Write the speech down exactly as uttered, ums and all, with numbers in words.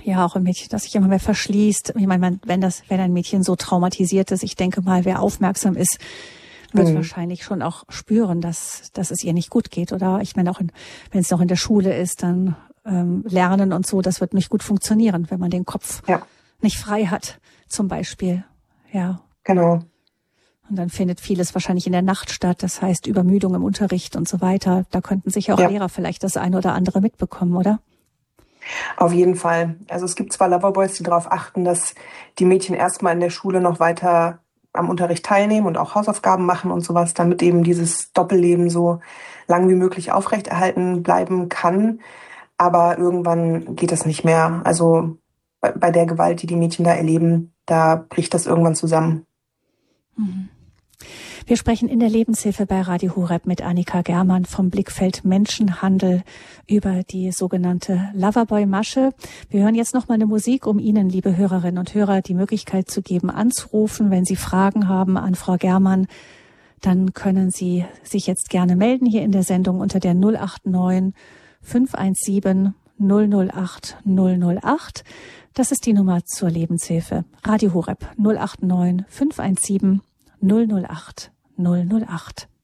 Ja, auch ein Mädchen, das sich immer mehr verschließt. Ich meine, wenn das, wenn ein Mädchen so traumatisiert ist, ich denke mal, wer aufmerksam ist, wird mhm. wahrscheinlich schon auch spüren, dass, dass es ihr nicht gut geht. Oder ich meine, auch in, wenn es noch in der Schule ist, dann ähm, Lernen und so, das wird nicht gut funktionieren, wenn man den Kopf ja. nicht frei hat, zum Beispiel. Ja. Genau. Und dann findet vieles wahrscheinlich in der Nacht statt. Das heißt, Übermüdung im Unterricht und so weiter. Da könnten sich auch ja. Lehrer vielleicht das eine oder andere mitbekommen, oder? Auf jeden Fall. Also es gibt zwar Loverboys, die darauf achten, dass die Mädchen erstmal in der Schule noch weiter am Unterricht teilnehmen und auch Hausaufgaben machen und sowas, damit eben dieses Doppelleben so lang wie möglich aufrechterhalten bleiben kann. Aber irgendwann geht das nicht mehr. Also bei, bei der Gewalt, die die Mädchen da erleben, da bricht das irgendwann zusammen. Mhm. Wir sprechen in der Lebenshilfe bei Radio Horeb mit Annika Germann vom Blickfeld Menschenhandel über die sogenannte Loverboy-Masche. Wir hören jetzt noch mal eine Musik, um Ihnen, liebe Hörerinnen und Hörer, die Möglichkeit zu geben, anzurufen. Wenn Sie Fragen haben an Frau Germann, dann können Sie sich jetzt gerne melden hier in der Sendung unter der null acht neun fünf eins sieben null null acht null null acht. Das ist die Nummer zur Lebenshilfe. Radio Horeb null acht neun fünf eins sieben null null acht null null acht.